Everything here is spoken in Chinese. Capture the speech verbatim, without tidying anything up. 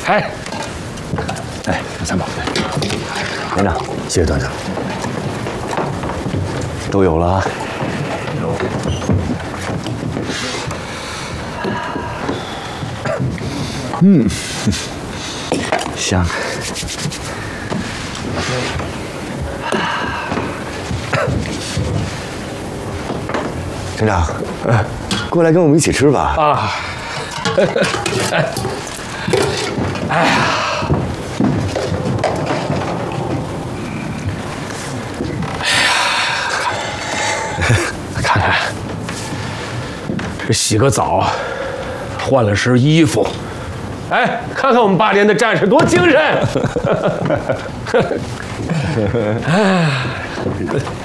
哎， 哎，三宝，连长，谢谢段长，都有了啊。嗯，香。连长，哎，过来跟我们一起吃吧。 啊，哎，哎呀，哎呀，看看，这洗个澡，换了身衣服，哎，看看我们八连的战士多精神！哎。